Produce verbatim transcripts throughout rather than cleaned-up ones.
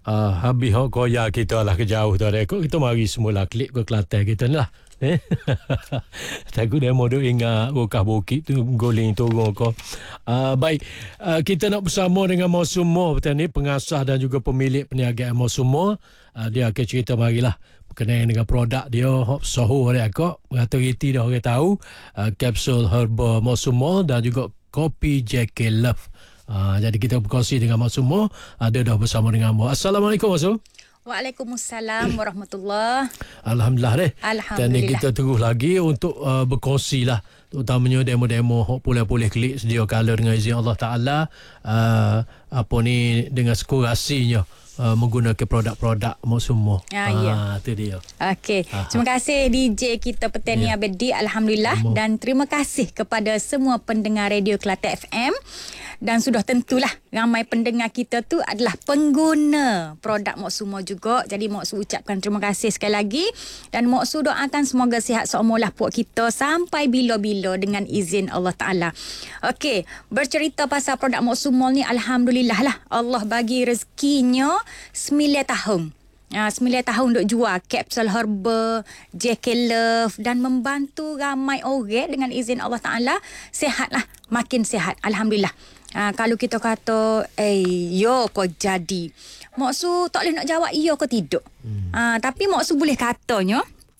Uh, habis hok koya kita lah ke jauh tu ada. Kok kita mari semula klik ke Kelantan kita ni lah. Eh? Takut dia mau duk ingat Rokah Bukit tu goling turun kau. Uh, baik, uh, kita nak bersama dengan Mausumo petani pengasas dan juga pemilik perniagaan Mausumo. Uh, dia akan cerita marilah berkenaan dengan produk dia hop soho dia kok. Mengaturiti dah orang tahu uh, kapsul herba Mausumo dan juga kopi J K Love. Uh, jadi kita berkongsi dengan Mausumo. Ada uh, dah bersama dengan Mu. Assalamualaikum Mausumo. Waalaikumsalam warahmatullahi. Alhamdulillah deh. Alhamdulillah. Dan kita terus lagi untuk uh, berkongsi lah. Terutamanya demo-demo hok pulih-pulih klik sedia kala dengan izin Allah Ta'ala. Uh, apa ni dengan sekurasinya. Uh, menggunakan produk-produk Mausumo. Ah, ya. Itu dia. Okey. Terima kasih D J kita Petani ya. Abedi. Alhamdulillah. Mausumo. Dan terima kasih kepada semua pendengar Radio Kelantan F M. Dan sudah tentulah ramai pendengar kita tu adalah pengguna produk Mausumo juga. Jadi Moksu ucapkan terima kasih sekali lagi. Dan Moksu doakan semoga sihat seumurlah puak kita sampai bila-bila dengan izin Allah Ta'ala. Okey, bercerita pasal produk Mausumo ni, Alhamdulillah lah. Allah bagi rezekinya sembilan tahun. Ha, sembilan tahun duk jual kapsul herba, J K Love dan membantu ramai orang dengan izin Allah Ta'ala. Sihatlah, makin sihat. Alhamdulillah. Ha, kalau kita kata, eh, yo kau jadi. Moksu tak boleh nak jawab yo kau tidak. Hmm. Ha, tapi Moksu boleh katanya,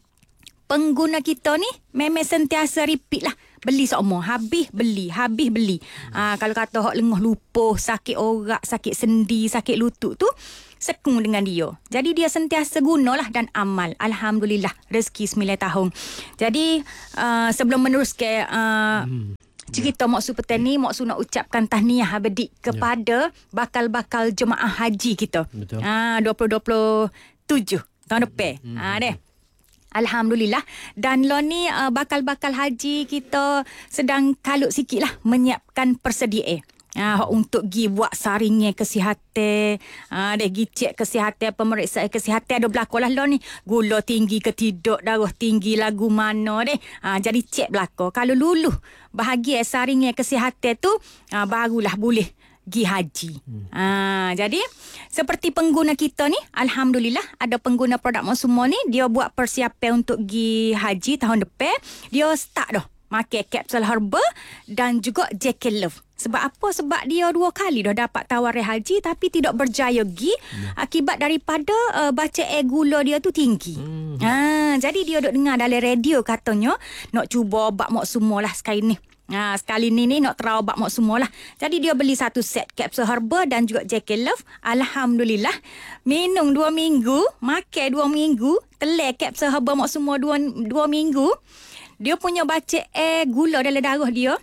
pengguna kita ni memang sentiasa repeat lah. Beli semua. Habis beli. Habis beli. Hmm. Ha, kalau kata hok lenguh lupuh, sakit orak, sakit sendi, sakit lutut tu, sekung dengan dia. Jadi dia sentiasa gunalah dan amal. Alhamdulillah. Rezeki sembilan tahun. Jadi uh, sebelum meneruskan uh, hmm. cerita Moksu Petani, Moksu nak ucapkan tahniah abadi kepada ya. bakal-bakal jemaah haji kita. Betul. Ha, dua ribu dua puluh tujuh tahun depan. Hmm. Ha, deh. Alhamdulillah. Dan lo ni uh, bakal-bakal haji kita sedang kalut sikit lah menyiapkan persediaan. Ah, untuk gi buat saringnya kesihatan, ah, dia gi cek kesihatan, pemeriksaan kesihatan ada berlaku lah lo ni. Gula tinggi ke tidak, darah tinggi lagu mana deh. Ah, jadi cek berlaku. Kalau luluh bahagian saringnya kesihatan tu, ah, barulah boleh gi haji. Hmm. Ah, jadi seperti pengguna kita ni, Alhamdulillah ada pengguna produk Mausumo ni, dia buat persiapan untuk gi haji tahun depan. Dia start dah makan kapsul herba dan juga J K Love. Sebab apa? Sebab dia dua kali dah dapat tawaran haji tapi tidak berjaya pergi ya. Akibat daripada uh, baca air gula dia tu tinggi. Hmm. Ha, jadi dia duk dengar dalam radio katanya nak cuba bak Mausumo lah sekali ni. Ha, sekali ni ni nak terau bak Mausumo lah. Jadi dia beli satu set kapsul herba dan juga J K Love. Alhamdulillah. Minum dua minggu, makan dua minggu, telek kapsul herba Mausumo dua, dua minggu. Dia punya baca air gula dalam darah dia,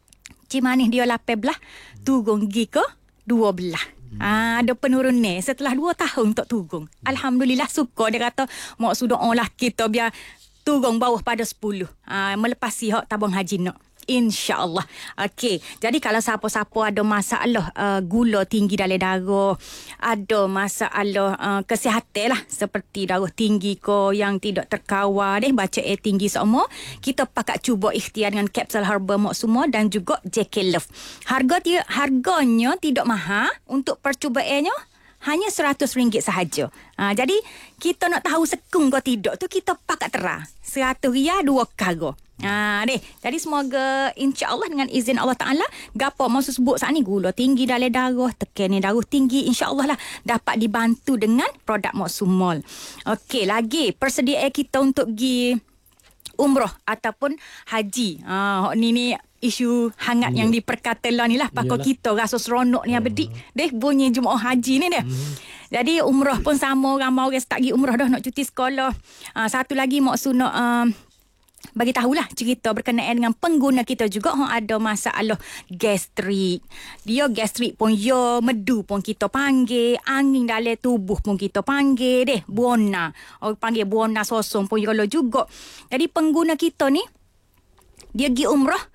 cik manis dia lapan belas, turun gigi ke dua belas. Hmm. Ah, ada penurunan setelah dua tahun untuk turun. Alhamdulillah suka dia kata, mak sudah on lah kita biar turun bawah pada sepuluh. Ah, melepasi hak tabung haji nak. InsyaAllah. Okey. Jadi kalau siapa-siapa ada masalah uh, gula tinggi dalam darah, ada masalah uh, kesihatan lah, seperti darah tinggi ko yang tidak terkawal deh, baca air tinggi semua, kita pakat cuba ikhtiar dengan kapsul herba Mausumo dan juga J K Love. Harga dia, harganya tidak mahal untuk percubaannya. Hanya seratus ringgit sahaja. Ha, jadi, kita nak tahu sekung ke tidak tu, kita pakat terang. Seratus ria dua kara. Ha, deh. Jadi, semoga insya-Allah dengan izin Allah Ta'ala, gapo maksud sebut saat ni, gula tinggi dalam darah, tekanan darah tinggi, insya-Allah lah dapat dibantu dengan produk Mausumo. Okey, lagi persediaan kita untuk pergi umrah ataupun haji. Ha, ni ni isu hangat yeah. yang diperkatakan ni lah. Pakar kita rasa seronok ni abadi. Uh. Deh bunyi jemaah haji ni dia. Mm. Jadi umrah pun sama. Ramai orang start pergi umrah dah nak cuti sekolah. Uh, satu lagi maksud nak uh, bagi tahulah cerita berkenaan dengan pengguna kita juga yang ada masalah gastrik. Dia gastrik pun ya, medu pun kita panggil, angin dalam tubuh pun kita panggil deh, buona. Orang panggil buona sosong pun ya juga. Jadi pengguna kita ni dia pergi umrah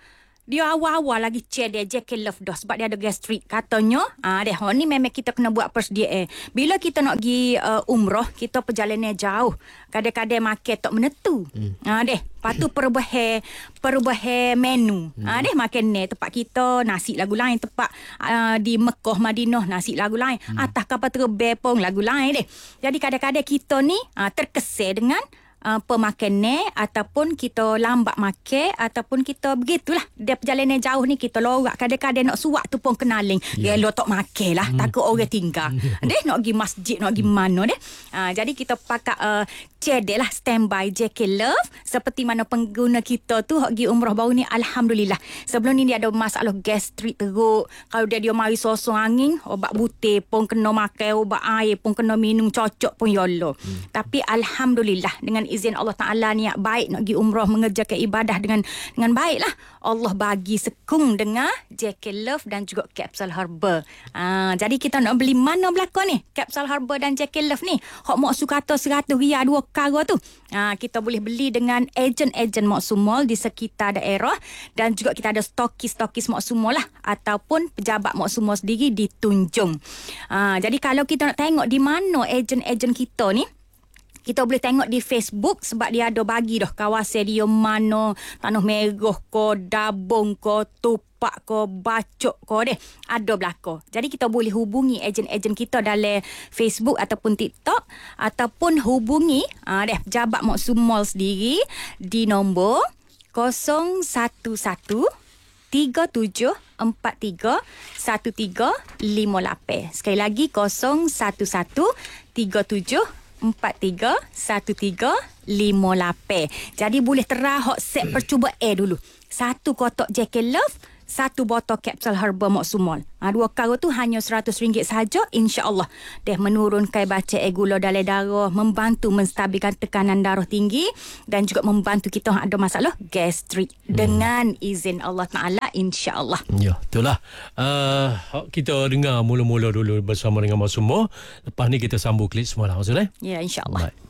dia awal-awal lagi cek dia Jackie Love dah sebab dia ada gastrik katanya. Ah deh, oh ni memang kita kena buat persediaan. Bila kita nak pergi uh, umrah, kita perjalanan jauh. Kadang-kadang makan tak menentu. Hmm. Ah deh, patu perubahan perubahan menu. Hmm. Ah deh makan ni tempat kita nasi lagu lain, tempat uh, di Mekah Madinah nasi lagu lain. Hmm. Atas kapal terbang pun lagu lain deh. Jadi kadang-kadang kita ni uh, terkesan dengan Uh, pemakan ataupun kita lambat makan ataupun kita begitulah dia perjalanan jauh ni kita lorak kadang-kadang nak suak tu pun kenaling yeah. Dia lo tak makan lah hmm. takut orang tinggal deh nak pergi masjid nak pergi mana deh uh, jadi kita pakai uh, cedek lah standby Jackie Love seperti mana pengguna kita tu hok pergi umrah baru ni alhamdulillah. Sebelum ni dia ada masalah gastrik teruk, kalau dia dia mari sosong angin obat butir pun kena makan, obat air pun kena minum cocok pun yolo. hmm. Tapi alhamdulillah dengan izin Allah Ta'ala niat baik nak pergi umrah mengerjakan ibadah dengan dengan baiklah. Allah bagi sekung dengan Jackie Love dan juga Capsule Herbal. Ah, jadi kita nak beli mana belakang ni? Capsule Herbal dan Jackie Love ni. Hok mak su kata seratus riyal dua kara tu. Ah, kita boleh beli dengan ejen-ejen Maksud Mall di sekitar daerah dan juga kita ada stokis-stokis Maksud Mall lah ataupun pejabat Maksud Mall sendiri di Tunjung. Ah, jadi kalau kita nak tengok di mana ejen-ejen kita ni, kita boleh tengok di Facebook sebab dia ada bagi dah kawasan dia mana, Tanah Merah ko, Dabung ko, Tupak ko, Bacok ko deh. Ada belakang. Jadi kita boleh hubungi ejen-ejen kita dalam Facebook ataupun TikTok ataupun hubungi ah deh pejabat Maksud Mall sendiri di nombor kosong satu satu tiga tujuh empat tiga satu tiga lima lapan. Sekali lagi kosong satu satu tiga tujuh empat tiga satu tiga lima lapan. Jadi boleh terahok set percubaan dulu. Satu kotak Jackie Love, satu botol Capsule Herbal Maksud Mall. Ha, dua kara tu hanya seratus ringgit saja, insya-Allah. Dia menurunkan bacaan gula dalam darah, membantu menstabilkan tekanan darah tinggi dan juga membantu kita ada masalah gastrik hmm. dengan izin Allah Taala, insya-Allah. Ya, itulah. Uh, kita dengar mula-mula dulu bersama dengan Maksud Mall. Lepas ni kita sambung klik semula, maksudnya. Ya, insya-Allah. Baik.